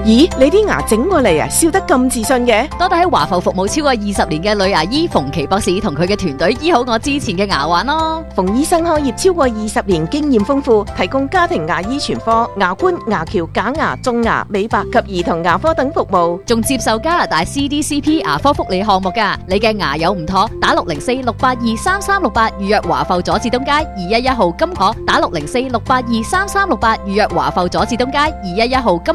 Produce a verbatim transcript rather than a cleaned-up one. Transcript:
咦，你啲牙整過嚟啊，笑得咁自信嘅？ 多得喺華埠服務超過二十年嘅女牙醫馮琪博士同佢嘅團隊醫好我之前嘅牙患咯。 馮醫生開業超過二十年，經驗豐富，提供家庭牙醫全科、牙冠、牙橋、假牙、種牙、美白及兒童牙科等服務， 仲接受加拿大 C D C P 牙科福利項目噶。你嘅牙有唔妥，打六零四六八二三三六八預約華埠佐治東街二一一號金可，打六零四六八二三三六八預約華埠佐治東街二一一號金。